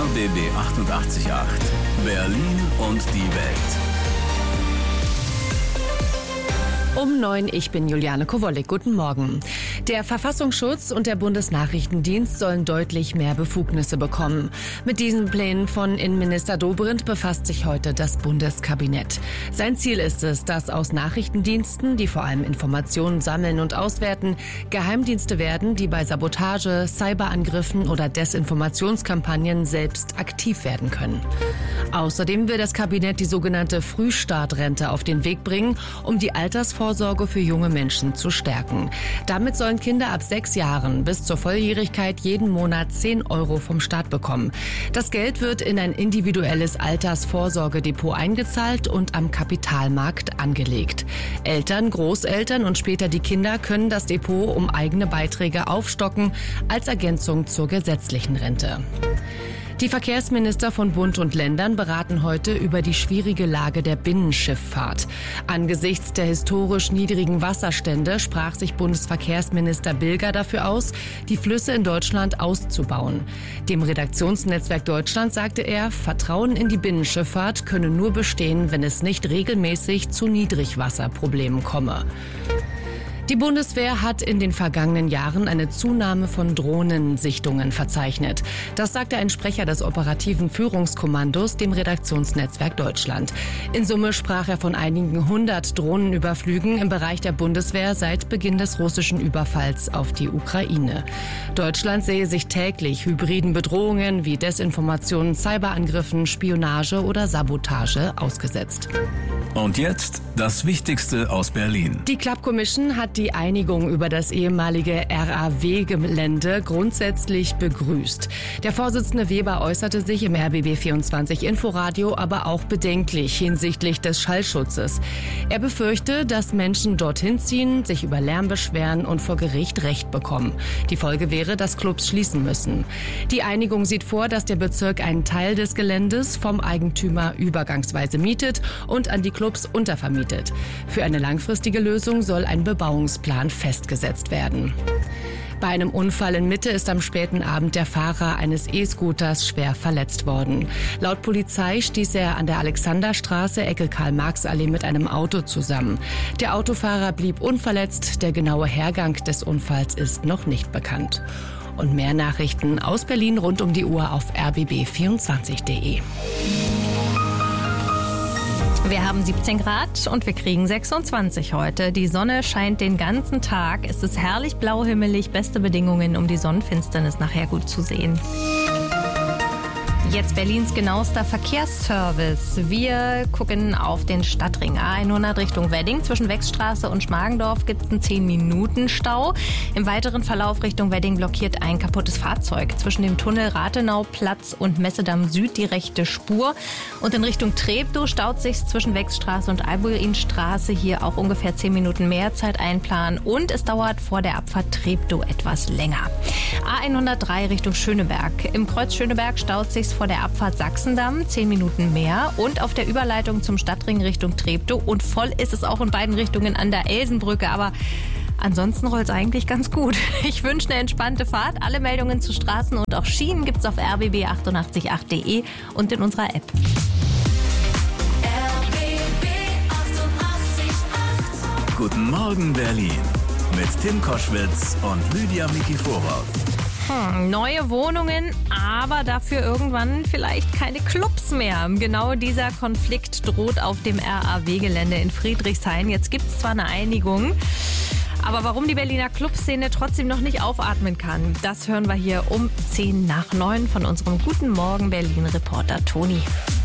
RBB 88.8 Berlin und die Welt. Um 9, ich bin Juliane Kowollik. Guten Morgen. Der Verfassungsschutz und der Bundesnachrichtendienst sollen deutlich mehr Befugnisse bekommen. Mit diesen Plänen von Innenminister Dobrindt befasst sich heute das Bundeskabinett. Sein Ziel ist es, dass aus Nachrichtendiensten, die vor allem Informationen sammeln und auswerten, Geheimdienste werden, die bei Sabotage, Cyberangriffen oder Desinformationskampagnen selbst aktiv werden können. Außerdem will das Kabinett die sogenannte Frühstartrente auf den Weg bringen, um die Altersvorsorge für junge Menschen zu stärken. Damit sollen Kinder ab 6 Jahren bis zur Volljährigkeit jeden Monat 10 € vom Staat bekommen. Das Geld wird in ein individuelles Altersvorsorgedepot eingezahlt und am Kapitalmarkt angelegt. Eltern, Großeltern und später die Kinder können das Depot um eigene Beiträge aufstocken als Ergänzung zur gesetzlichen Rente. Die Verkehrsminister von Bund und Ländern beraten heute über die schwierige Lage der Binnenschifffahrt. Angesichts der historisch niedrigen Wasserstände sprach sich Bundesverkehrsminister Bilger dafür aus, die Flüsse in Deutschland auszubauen. Dem Redaktionsnetzwerk Deutschland sagte er, Vertrauen in die Binnenschifffahrt könne nur bestehen, wenn es nicht regelmäßig zu Niedrigwasserproblemen komme. Die Bundeswehr hat in den vergangenen Jahren eine Zunahme von Drohnensichtungen verzeichnet. Das sagte ein Sprecher des operativen Führungskommandos dem Redaktionsnetzwerk Deutschland. In Summe sprach er von einigen 100 Drohnenüberflügen im Bereich der Bundeswehr seit Beginn des russischen Überfalls auf die Ukraine. Deutschland sehe sich täglich hybriden Bedrohungen wie Desinformationen, Cyberangriffen, Spionage oder Sabotage ausgesetzt. Und jetzt das Wichtigste aus Berlin. Die Club Commission hat die Einigung über das ehemalige RAW-Gelände grundsätzlich begrüßt. Der Vorsitzende Weber äußerte sich im RBB24 Inforadio aber auch bedenklich hinsichtlich des Schallschutzes. Er befürchte, dass Menschen dorthin ziehen, sich über Lärm beschweren und vor Gericht Recht bekommen. Die Folge wäre, dass Clubs schließen müssen. Die Einigung sieht vor, dass der Bezirk einen Teil des Geländes vom Eigentümer übergangsweise mietet und an die Clubs untervermietet. Für eine langfristige Lösung soll ein Bebauungsplan festgesetzt werden. Bei einem Unfall in Mitte ist am späten Abend der Fahrer eines E-Scooters schwer verletzt worden. Laut Polizei stieß er an der Alexanderstraße, Ecke Karl-Marx-Allee, mit einem Auto zusammen. Der Autofahrer blieb unverletzt. Der genaue Hergang des Unfalls ist noch nicht bekannt. Und mehr Nachrichten aus Berlin rund um die Uhr auf rbb24.de. Wir haben 17 Grad und wir kriegen 26 heute. Die Sonne scheint den ganzen Tag. Es ist herrlich blauhimmelig, beste Bedingungen, um die Sonnenfinsternis nachher gut zu sehen. Jetzt Berlins genauester Verkehrsservice. Wir gucken auf den Stadtring A100 Richtung Wedding. Zwischen Wechsstraße und Schmargendorf gibt es einen 10-Minuten-Stau. Im weiteren Verlauf Richtung Wedding blockiert ein kaputtes Fahrzeug. Zwischen dem Tunnel Rathenauplatz und Messedamm Süd die rechte Spur. Und in Richtung Treptow staut sich zwischen Wechsstraße und Albuinstraße. Hier auch ungefähr 10 Minuten mehr Zeit einplanen. Und es dauert vor der Abfahrt Treptow etwas länger. A103 Richtung Schöneberg. Im Kreuz Schöneberg staut sich vor der Abfahrt Sachsendamm 10 Minuten mehr und auf der Überleitung zum Stadtring Richtung Treptow. Und voll ist es auch in beiden Richtungen an der Elsenbrücke, aber ansonsten rollt es eigentlich ganz gut. Ich wünsche eine entspannte Fahrt. Alle Meldungen zu Straßen und auch Schienen gibt's auf rbb888.de und in unserer App. RBB 88.8 Guten Morgen Berlin mit Tim Koschwitz und Lydia Mikiforov. Neue Wohnungen, aber dafür irgendwann vielleicht keine Clubs mehr. Genau dieser Konflikt droht auf dem RAW-Gelände in Friedrichshain. Jetzt gibt es zwar eine Einigung, aber warum die Berliner Clubszene trotzdem noch nicht aufatmen kann, das hören wir hier um 10 nach 9 von unserem Guten Morgen Berlin-Reporter Toni.